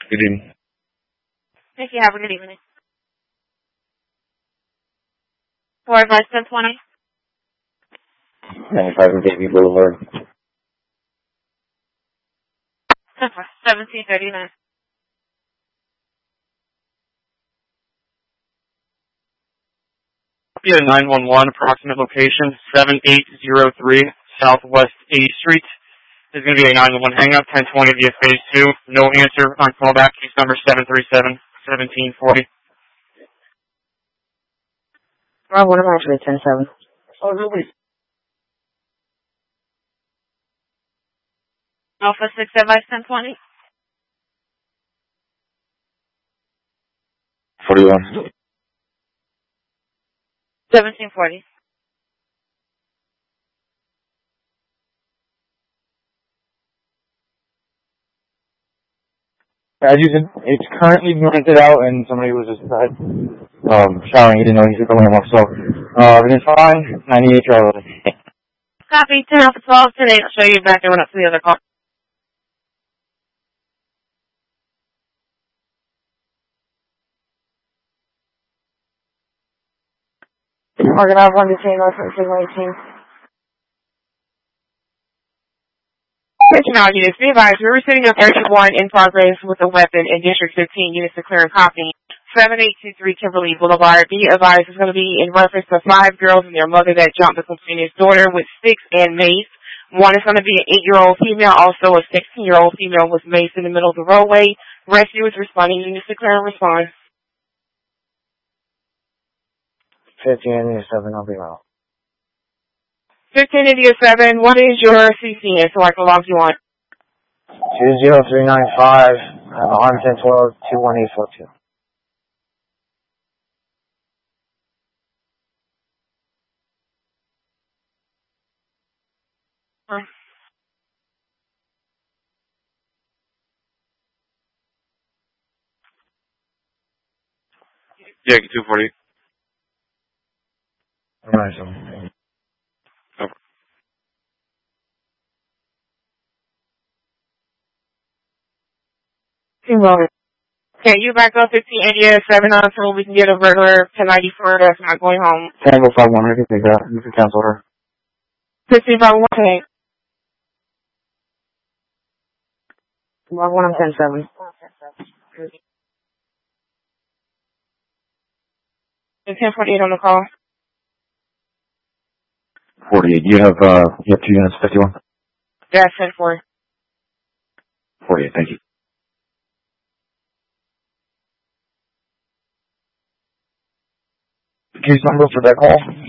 Good evening. Thank you. Have a good evening. 45720. 95 Baby Boulevard. 1739. Yeah, 911, approximate location, 7803 Southwest A Street. There's going to be a 911 hang-up, 1020 via phase 2. No answer on callback, case number 737-1740. Well, what am I actually 10-7? Oh, nobody. Alpha 675-1020. 41. 1740. As you said, it's currently rented out, and somebody was just showering. He didn't know he was going off. So, everything's fine. 98 Charlie. Copy. 10 Alpha 12 today. I'll show you back there when up to the other call. We're going to have one detained on Signal 18. Attention all units, be advised, we're receiving a 31 in progress with a weapon in District 15 units declaring copy. 7823 Kimberly Boulevard. Be advised it's going to be in reference to 5 girls and their mother that jumped the complainant's daughter with sticks and mace. One is going to be an 8-year-old female, also a 16-year-old female with mace in the middle of the roadway. Rescue is responding. Units declaring response. 15 India 7, I'll be out. 15 India 7, what is your CCN so I can log you on? 20395, arm 1012, 21842. Yeah, 240. Alright, so. Over. Okay, you back up 15 India 7 until we can get a regular 1094 that's not going home. Tango 51, I can take that. You can cancel her. 15 by 1. Okay. Log 1 on 10-7. And 1048 on the call. 48. You have 2 units, 51? Yeah, 10-4. 48, thank you. Case number for that call?